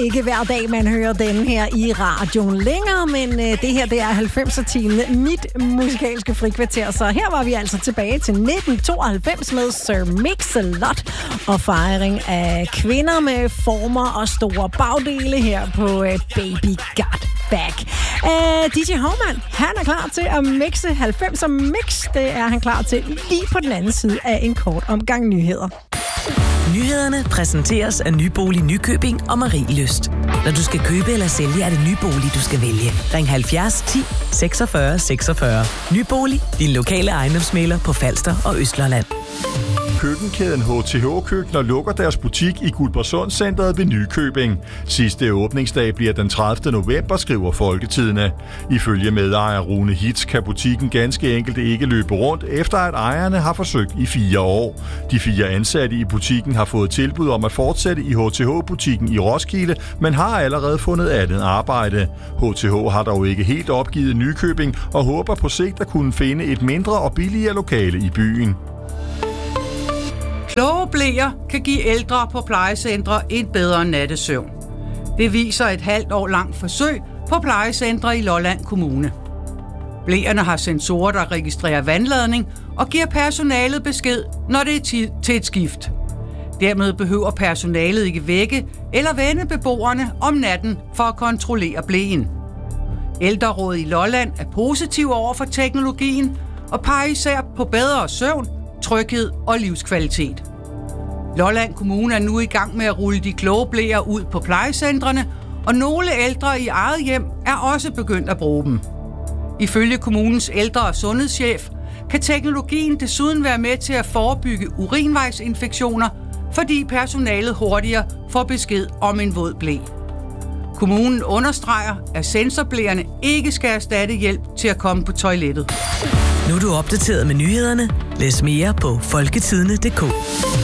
ikke hver dag, man hører den her i radioen længere, men det her, det er 90'er-timen, mit musikalske frikvarter. Så her var vi altså tilbage til 1992 med Sir Mix-a-Lot og fejring af kvinder med former og store bagdele her på Baby Got Back. DJ Hovmand, han er klar til at mixe 90'er mix. Det er han klar til lige på den anden side af en kort omgang nyheder. Nyhederne præsenteres af Nybolig Nykøbing og Marie Lyst. Når du skal købe eller sælge, er det Nybolig, du skal vælge. Ring 70 10 46 46. Nybolig, din lokale ejendomsmægler på Falster og Østlolland. Køkkenkæden HTH Køkkener lukker deres butik i Guldborgsundcentret ved Nykøbing. Sidste åbningsdag bliver den 30. november, skriver Folketidende. Ifølge medejer Rune Hitz kan butikken ganske enkelt ikke løbe rundt, efter at ejerne har forsøgt i 4 år. De 4 ansatte i butikken har fået tilbud om at fortsætte i HTH-butikken i Roskilde, men har allerede fundet andet arbejde. HTH har dog ikke helt opgivet Nykøbing og håber på sigt at kunne finde et mindre og billigere lokale i byen. Kloge bleer kan give ældre på plejecentre en bedre nattesøvn. Det viser et halvt år langt forsøg på plejecentre i Lolland Kommune. Bleerne har sensorer, der registrerer vandladning og giver personalet besked, når det er tid til et skift. Dermed behøver personalet ikke vække eller vende beboerne om natten for at kontrollere bleen. Ældrerådet i Lolland er positiv over for teknologien og peger især på bedre søvn, tryghed og livskvalitet. Lolland Kommune er nu i gang med at rulle de kloge bleer ud på plejecentrene, og nogle ældre i eget hjem er også begyndt at bruge dem. Ifølge kommunens ældre- og sundhedschef kan teknologien desuden være med til at forebygge urinvejsinfektioner, fordi personalet hurtigere får besked om en våd ble. Kommunen understreger, at sensorbleerne ikke skal erstatte hjælp til at komme på toilettet. Nu er du opdateret med nyhederne. Læs mere på folketidende.dk.